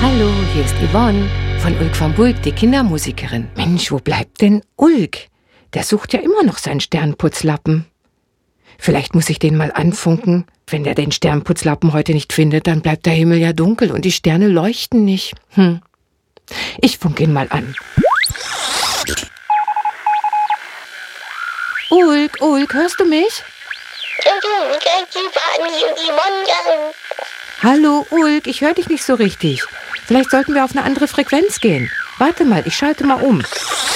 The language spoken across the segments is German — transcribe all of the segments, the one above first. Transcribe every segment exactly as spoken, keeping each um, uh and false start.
Hallo, hier ist Yvonne von Ulk van Bulk, die Kindermusikerin. Mensch, wo bleibt denn Ulk? Der sucht ja immer noch seinen Sternputzlappen. Vielleicht muss ich den mal anfunken. Wenn der den Sternputzlappen heute nicht findet, dann bleibt der Himmel ja dunkel und die Sterne leuchten nicht. Hm. Ich funke ihn mal an. Ulk, Ulk, hörst du mich? Hallo, Ulk, ich höre dich nicht so richtig. Vielleicht sollten wir auf eine andere Frequenz gehen. Warte mal, ich schalte mal um.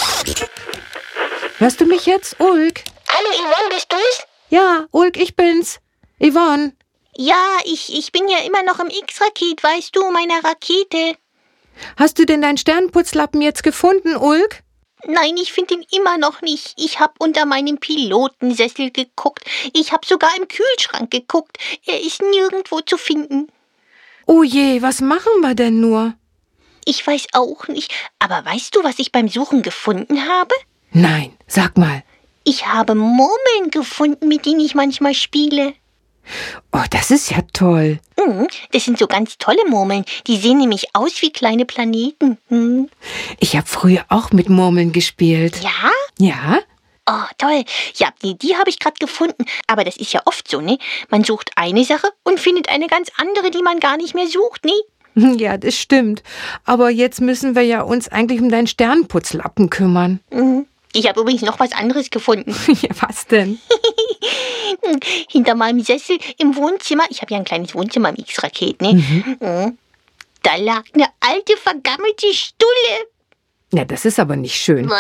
Hörst du mich jetzt, Ulk? Hallo, Yvonne, bist du's? Ja, Ulk, ich bin's. Yvonne. Ja, ich, ich bin ja immer noch im X-Raket, weißt du, meiner Rakete. Hast du denn deinen Sternputzlappen jetzt gefunden, Ulk? Nein, ich finde ihn immer noch nicht. Ich habe unter meinem Pilotensessel geguckt. Ich habe sogar im Kühlschrank geguckt. Er ist nirgendwo zu finden. Oh je, was machen wir denn nur? Ich weiß auch nicht. Aber weißt du, was ich beim Suchen gefunden habe? Nein, sag mal. Ich habe Murmeln gefunden, mit denen ich manchmal spiele. Oh, das ist ja toll. Mhm, das sind so ganz tolle Murmeln. Die sehen nämlich aus wie kleine Planeten. Mhm. Ich habe früher auch mit Murmeln gespielt. Ja? Ja? Oh, toll. Ja, die, die habe ich gerade gefunden. Aber das ist ja oft so, ne? Man sucht eine Sache und findet eine ganz andere, die man gar nicht mehr sucht, ne? Ja, das stimmt. Aber jetzt müssen wir ja uns eigentlich um deinen Sternputzlappen kümmern. Mhm. Ich habe übrigens noch was anderes gefunden. Ja, was denn? Hinter meinem Sessel im Wohnzimmer, ich habe ja ein kleines Wohnzimmer im X-Raket, ne? Mhm. Da lag eine alte, vergammelte Stulle. Ja, das ist aber nicht schön.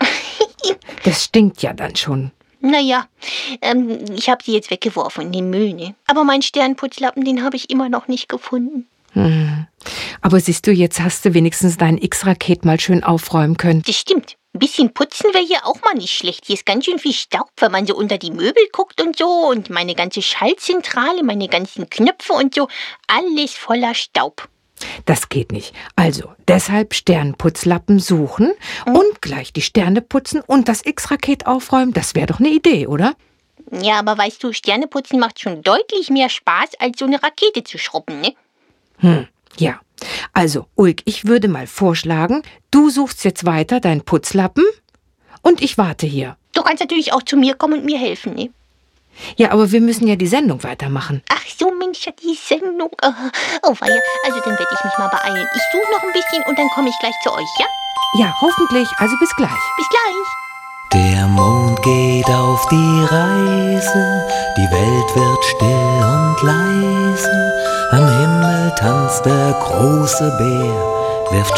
Das stinkt ja dann schon. Naja, ähm, ich habe sie jetzt weggeworfen in den Müll, ne? Aber meinen Sternputzlappen, den habe ich immer noch nicht gefunden. Hm. Aber siehst du, jetzt hast du wenigstens dein X-Raket mal schön aufräumen können. Das stimmt. Ein bisschen putzen wäre hier auch mal nicht schlecht. Hier ist ganz schön viel Staub, wenn man so unter die Möbel guckt und so. Und meine ganze Schaltzentrale, meine ganzen Knöpfe und so. Alles voller Staub. Das geht nicht. Also, deshalb Sternputzlappen suchen hm. und gleich die Sterne putzen und das X-Raket aufräumen. Das wäre doch eine Idee, oder? Ja, aber weißt du, Sterne putzen macht schon deutlich mehr Spaß, als so eine Rakete zu schrubben, ne? Hm, ja. Also, Ulk, ich würde mal vorschlagen, du suchst jetzt weiter deinen Putzlappen und ich warte hier. Du kannst natürlich auch zu mir kommen und mir helfen, ne? Ja, aber wir müssen ja die Sendung weitermachen. Ach so, Mensch, die Sendung. Oh, oh weia. Also, dann werde ich mich mal beeilen. Ich suche noch ein bisschen und dann komme ich gleich zu euch, ja? Ja, hoffentlich. Also bis gleich. Bis gleich. Der Mond geht auf die Reise, die Welt wird still und leise. Am Himmel tanzt der große Bär, wirft